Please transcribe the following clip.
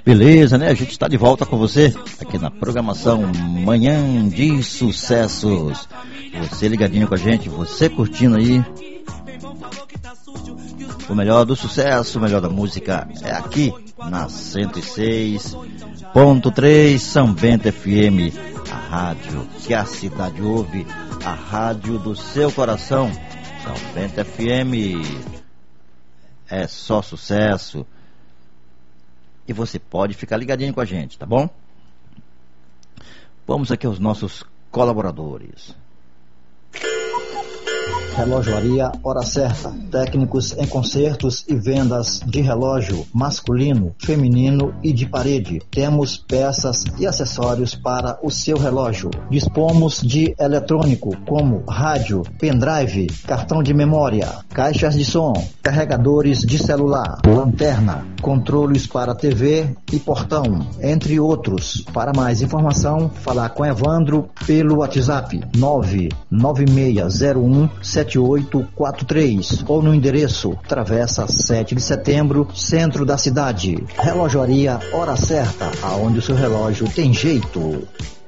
Beleza, né? A gente está de volta com você aqui na programação Manhã de Sucessos. Você ligadinho com a gente, você curtindo aí. O melhor do sucesso, o melhor da música é aqui na 106.3 São Bento FM, a rádio que a cidade ouve, a rádio do seu coração. São Bento FM é só sucesso. E você pode ficar ligadinho com a gente, tá bom? Vamos aqui aos nossos colaboradores. Relojoaria Hora Certa. Técnicos em consertos e vendas de relógio masculino, feminino e de parede. Temos peças e acessórios para o seu relógio. Dispomos de eletrônico como rádio, pendrive, cartão de memória, caixas de som, carregadores de celular, lanterna, controles para TV e portão, entre outros. Para mais informação, falar com Evandro pelo WhatsApp 996017843 ou no endereço Travessa 7 de Setembro, centro da cidade. Relojoaria Hora Certa, aonde o seu relógio tem jeito.